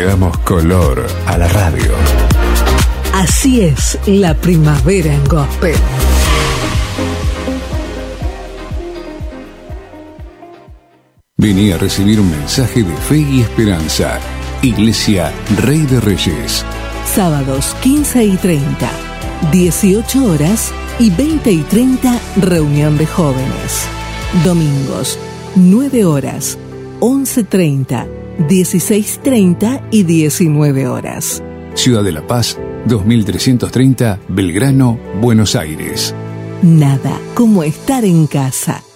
Le damos color a la radio. Así es la primavera en Gospel. Vení a recibir un mensaje de fe y esperanza. Iglesia Rey de Reyes. Sábados 15:30, 18 horas y 20:30 reunión de jóvenes. Domingos 9 horas, 11:30, 16:30 y 19 horas. Ciudad de La Paz, 2330, Belgrano, Buenos Aires. Nada como estar en casa.